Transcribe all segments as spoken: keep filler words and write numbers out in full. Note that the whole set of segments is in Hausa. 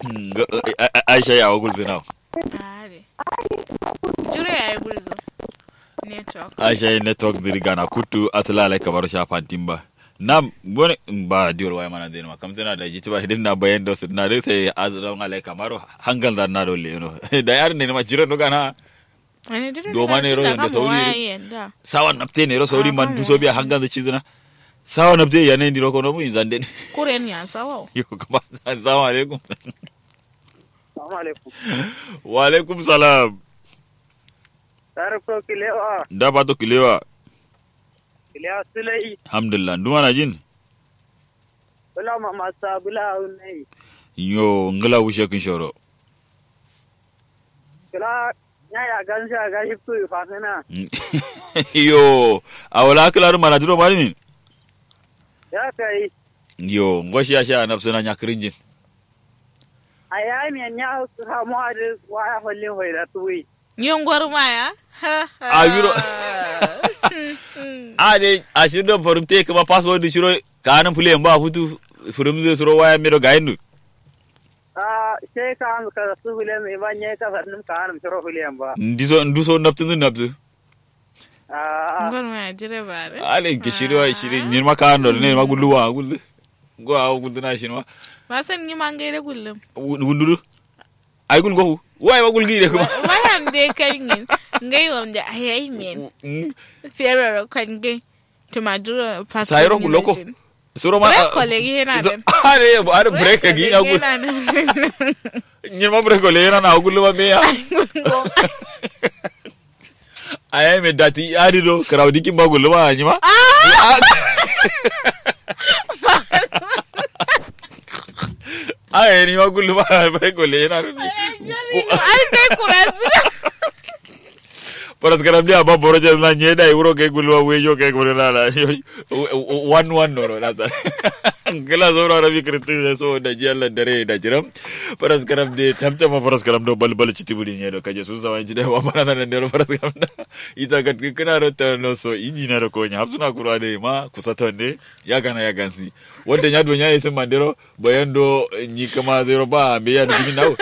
Aisha ya wa gulzi naw. Are. Jure ya gulzo. Network. Aisha ya network diri gana kutu atla lai kamar shafan timba. Nam bone ba diol waya mana den ma kam tana da jitiba hidin na bayan da su na dai sai azran alai kamar hangal da na dole no. Da yar ne ma jira no gana. Do ma ne ro da sauri. Sawan napte ne ro sauri man du so biya hangal da cizina. Sawan napte ya ne ndiro ko no mu inzande. Kuren ya sawa. Yo kuma assalamu alaikum. Assalamu alaikum. Wa alaikum salam. Tarko kilewa. Da ba to kilewa. Kilewa sulai. Alhamdulillah. Duma na jin? Bula mama sa bula unai. Yo ngala wushe kin shoro. Kila ya ya gansha ga shi ku fasana. Yo awala kila mana duro mari min. Ya kai. Yo ngoshi ya sha nafsuna nyakrinjin. Aya mi nya ha mo ade wa ya holle hoira tuwi. Yongwar maya? A biro. Ade ashido forumte kuma password shiro kanan fule ba hutu furum zai suro waya mero ga hindu. Ah sai ka an ka su fule mai banye ka farnin ka an shiro fule ba. Ndiso nduso naptu naptu. Ah Ngwar maya jire bare. Ale ke shiro shiri nyirma ka ando ne ma gulluwa gullu. Go awu gullu na shinwa. Ba san ni mangaire gullum. Wunduru. Ai gul go. Wai ma gulgi de kuma. Wayam de karin ngai wanda ayai men. Ferro kan gai. Tumaduro fast. Sayro guloko. Suro ma. Kolegi yana da. Are bo are break gi na gul. Nyirma break ko le na gullu ma me ya. Ai me dati ari do crowd ki ba gullu ma nyima. Ay ni ma gullu ma break ko le na. Ai kai kurasi. Paras karam dia apa boro jam na nyeda euro ke gulwa wejo ke gure la la one one no no nata ngela zora rabi kriti so da jalla dare da jiram paras karam de tamta ma paras karam do bal bal chiti budi nyedo kaje su sawan jide wa mana na ndero paras karam ita gat kana rota no so injina ro ko nya hapsuna kurwa de ma kusatonde ya gana ya gansi wanda nya do nya yese mandero bayando nyi kama zero ba be ya dimi nawo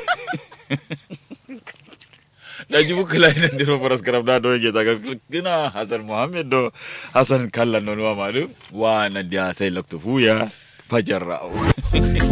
da jibu kala ina ndiro paras karam da do ge daga kina Hasan Muhammad do Hasan kallan non wa malu wa na dia sai laktu fuya fajarra'u